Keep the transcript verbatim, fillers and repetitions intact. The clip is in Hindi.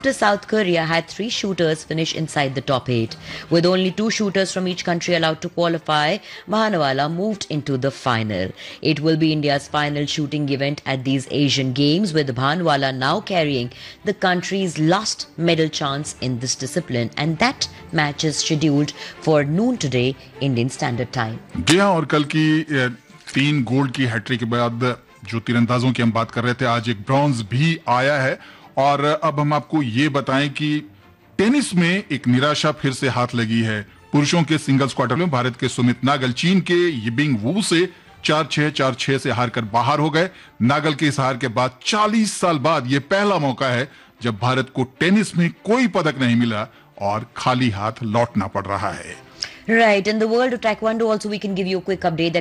South Korea had three shooters finish inside the top eight. With only two shooters from each country allowed to qualify, Mahanwala moved into the final. It will be India's final shooting event at these Asian Games, with Bhanwala now carrying the country's last medal chance in this discipline, and that match is scheduled for noon today, Indian Standard Time. जी हाँ, और कल की तीन गोल्ड की हैट्रिक के बाद जो तीरंदाजों की हम बात कर रहे थे, आज एक ब्रॉन्ज भी आया है। और अब हम आपको ये बताएं कि टेनिस में एक निराशा फिर से हाथ लगी है। पुरुषों के सिंगल्स क्वार्टर में भारत के सुमित नागल चीन के यिबिंग वू से चार छह चार छह से हारकर बाहर हो गए। नागल के इस हार के बाद चालीस साल बाद ये पहला मौका है जब भारत को टेनिस में कोई पदक नहीं मिला और खाली हाथ लौटना पड़ रहा है। Right, in the world of Taekwondo also we can give you a quick update that